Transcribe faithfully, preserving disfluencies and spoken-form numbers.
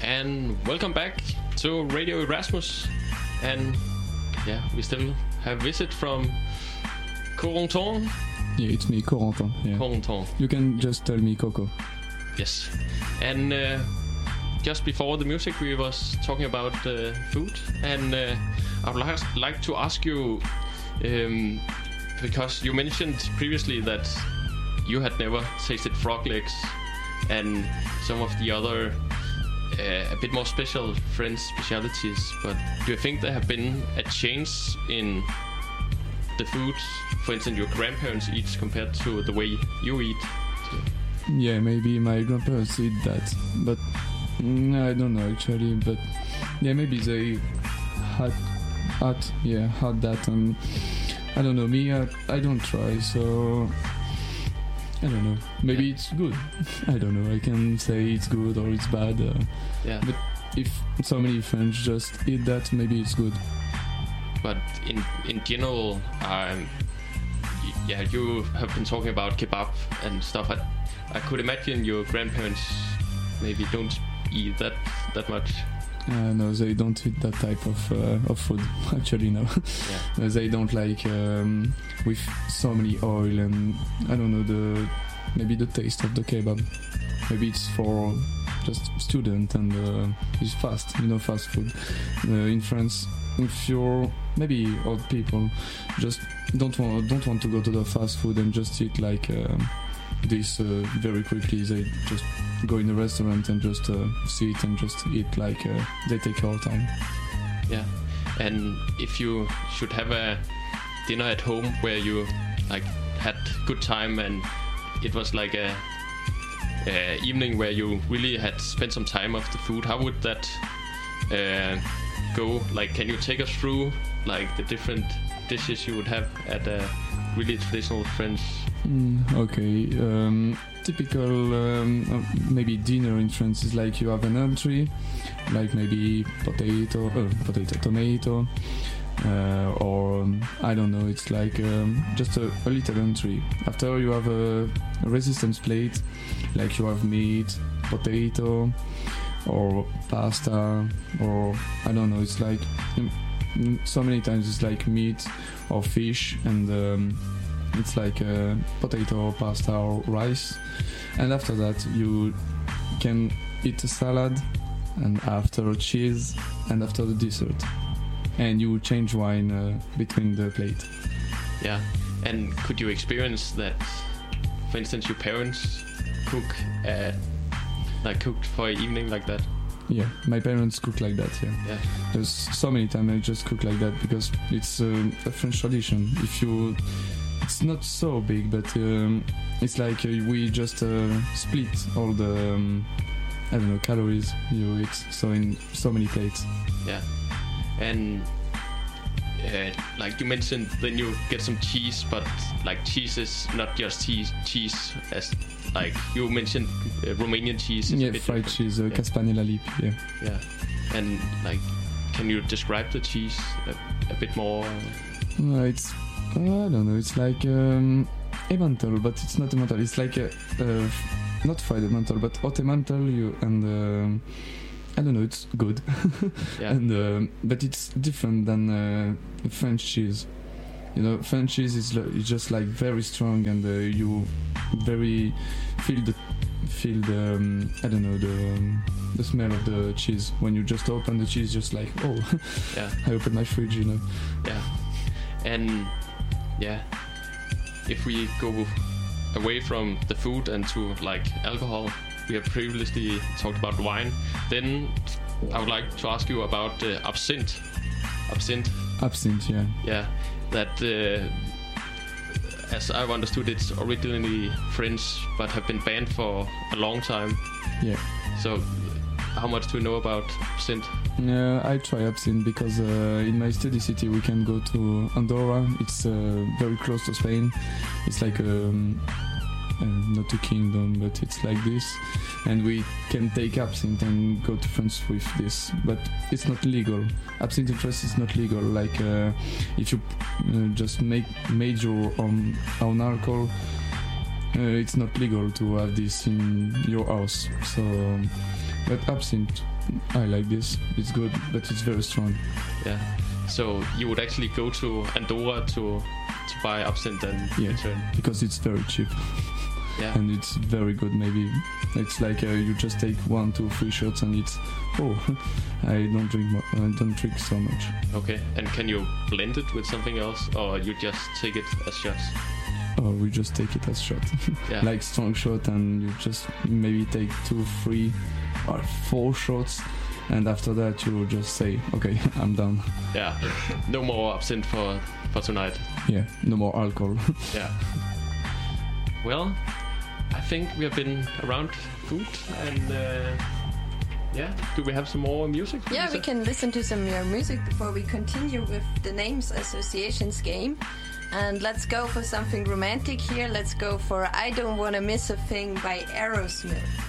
and welcome back to Radio Erasmus. And yeah, we still have visit from Corentin. Yeah, it's me, Corentin. Yeah. Corentin. You can just tell me Coco. Yes. And uh, just before the music, we was talking about uh, food, and uh, I would like, like to ask you, um, because you mentioned previously that you had never tasted frog legs and some of the other uh, a bit more special French specialities, but do you think there have been a change in the food, for instance, your grandparents eat compared to the way you eat? So. Yeah, maybe my grandparents eat that, but mm, I don't know actually. But yeah, maybe they had, had yeah, had that, and I don't know. Me, I, I don't try, so I don't know. Maybe yeah. It's good. I don't know. I can say it's good or it's bad. Uh, yeah. But if so many French just eat that, maybe it's good. But in in general, um, yeah, you have been talking about kebab and stuff. I, I could imagine your grandparents maybe don't eat that that much. Uh, no, they don't eat that type of uh, of food. Actually, no. Yeah. uh, they don't like um, with so many oil and I don't know the maybe the taste of the kebab. Maybe it's for just student and uh, it's fast. You know, fast food. Uh, in France, if you're maybe old people, just don't want don't want to go to the fast food and just eat like uh, this uh, very quickly. They just go in a restaurant and just uh, sit and just eat like uh, they take all time. Yeah, and if you should have a dinner at home where you like had good time and it was like a, a evening where you really had spent some time of the food, how would that uh, go? Like, can you take us through like the different dishes you would have at a really traditional French? Mm, okay, um, typical um, maybe dinner in France is like you have an entree, like maybe potato, uh, potato, tomato, uh, or um, I don't know. It's like um, just a, a little entree. After you have a, a resistance plate, like you have meat, potato, or pasta, or I don't know. It's like um, so many times it's like meat or fish and. Um, It's like uh, potato, pasta, or rice, and after that you can eat a salad, and after cheese, and after the dessert, and you change wine uh, between the plate. Yeah, and could you experience that? For instance, your parents cook, uh, like cooked for an evening like that. Yeah, my parents cook like that. Yeah, yeah. There's so many times I just cook like that because it's uh, a French tradition. If you It's not so big, but um, it's like uh, we just uh, split all the um, I don't know calories you eat. So in so many plates. Yeah, and uh, like you mentioned, then you get some cheese, but like cheese is not just cheese. Cheese as like you mentioned, uh, Romanian cheese. Is yeah, a bit fried different. cheese, uh, yeah. Caspanella lip. Yeah. Yeah, and like, can you describe the cheese a, a bit more? Uh, it's. Uh, I don't know, it's like um, Emmental, but it's not Emmental. It's like a, uh, not fried Emmental, but hot Emmental. You and um, I don't know, it's good. Yeah. And um, but it's different than uh, French cheese. You know, French cheese is, lo- is just like very strong, and uh, you very feel the feel the um, I don't know the um, the smell of the cheese when you just open the cheese. Just like oh, yeah. I opened my fridge, you know. Yeah, and. Yeah, if we go away from the food and to like alcohol, we have previously talked about wine. Then I would like to ask you about uh, absinthe. Absinthe. Absinthe, yeah. Yeah, that uh, as I've understood, it's originally French, but have been banned for a long time. Yeah. So, how much do you know about absinthe? Uh, I try absinthe because uh, in my study city we can go to Andorra. It's uh, very close to Spain. It's like um, uh, not a kingdom, but it's like this, and we can take absinthe and go to France with this. But it's not legal. Absinthe in France is not legal. Like uh, if you uh, just make major on on alcohol, uh, it's not legal to have this in your house. So, but absinthe I like this. It's good, but it's very strong. Yeah. So you would actually go to Andorra to to buy absinthe and Yeah, return. because it's very cheap. Yeah. And it's very good. Maybe it's like uh, you just take one, two, three shots, and it's oh, I don't drink. Mo- I don't drink so much. Okay. And can you blend it with something else, or you just take it as shots? Or we just take it as shot, Yeah. like strong shot, and you just maybe take two, three, or four shots, and after that you just say, okay, I'm done. Yeah. No more absinthe for for tonight. Yeah, no more alcohol. Yeah. Well, I think we have been around food, and uh, yeah. Do we have some more music? Yeah, we Lisa? can listen to some more music before we continue with the names associations game. And let's go for something romantic here. Let's go for I Don't Wanna Miss a Thing by Aerosmith.